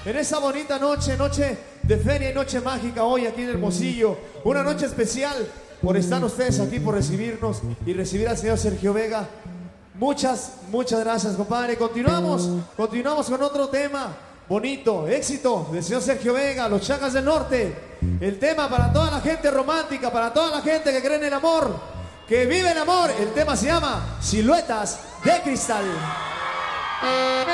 en esa bonita noche, noche de feria y noche mágica hoy aquí en Hermosillo. Una noche especial por estar ustedes aquí, por recibirnos y recibir al señor Sergio Vega. Muchas gracias, compadre. Continuamos con otro tema bonito, éxito del señor Sergio Vega, Los Chacas del norte. El tema para toda la gente romántica, para toda la gente que cree en el amor, que vive el amor. El tema se llama Siluetas de Cristal.